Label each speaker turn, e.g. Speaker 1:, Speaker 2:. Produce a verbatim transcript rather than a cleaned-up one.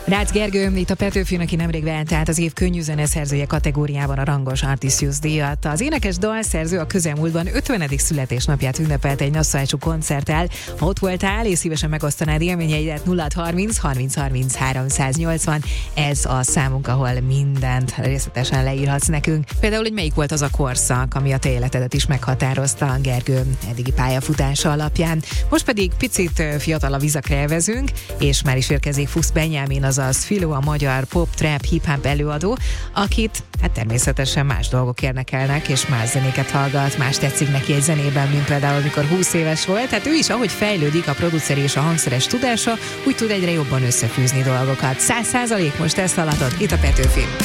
Speaker 1: Rácz Gergő, itt a Petőfin, aki nemrég vett át az év könnyű zeneszerzője kategóriában a rangos Artisius díjat. Az énekes dalszerző a közelmúltban ötvenedik születésnapját ünnepelt egy nagyszabású koncerttel. Ha ott voltál, és szívesen megosztanád élményeidet, nulla harminc harminc harminc háromszáznyolcvan. Ez a számunk, ahol mindent részletesen leírhatsz nekünk. Például, hogy melyik volt az a korszak, ami a te életedet is meghatározta Gergő eddigi pályafutása alapján. Most pedig picit fiatalabb vizekre elvezünk, és már is érkezik Fuchs Benyámin, azaz Filó, a magyar pop, trap, hip-hop előadó, akit hát természetesen más dolgok érdekelnek, és más zenéket hallgat, más tetszik neki egy zenében, mint például amikor húsz éves volt. Tehát ő is, ahogy fejlődik a produceri és a hangszeres tudása, úgy tud egyre jobban összefűzni dolgokat. Száz százalék most ezt hallatod, itt a Petőfin.